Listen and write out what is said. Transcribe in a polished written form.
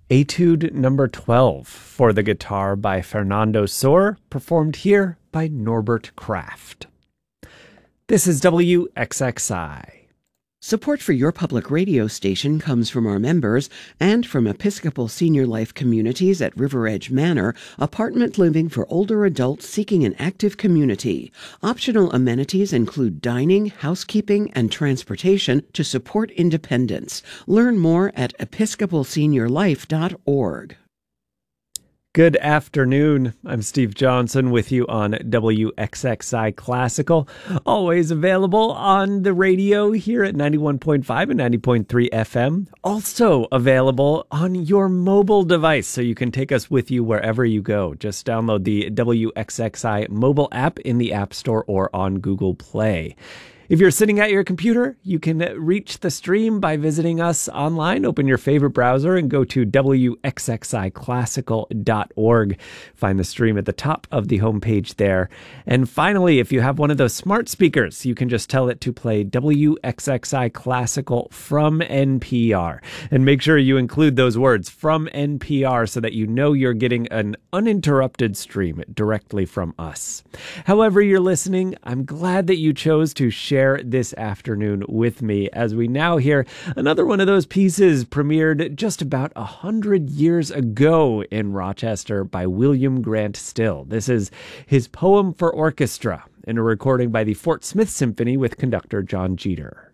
Etude number 12 for the guitar by Fernando Sor, performed here by Norbert Kraft. This is WXXI. Support for your public radio station comes from our members and from Episcopal Senior Life Communities at River Edge Manor, apartment living for older adults seeking an active community. Optional amenities include dining, housekeeping, and transportation to support independence. Learn more at episcopalseniorlife.org. Good afternoon. I'm Steve Johnson with you on WXXI Classical, always available on the radio here at 91.5 and 90.3 FM. Also available on your mobile device, so you can take us with you wherever you go. Just download the WXXI mobile app in the App Store or on Google Play. If you're sitting at your computer, you can reach the stream by visiting us online. Open your favorite browser and go to wxxiclassical.org. Find the stream at the top of the homepage there. And finally, if you have one of those smart speakers, you can just tell it to play WXXI Classical from NPR. And make sure you include those words, from NPR, so that you know you're getting an uninterrupted stream directly from us. However you're listening, I'm glad that you chose to share this afternoon with me as we now hear another one of those pieces premiered just about 100 years ago in Rochester by William Grant Still. This is his poem for orchestra in a recording by the Fort Smith Symphony with conductor John Jeter.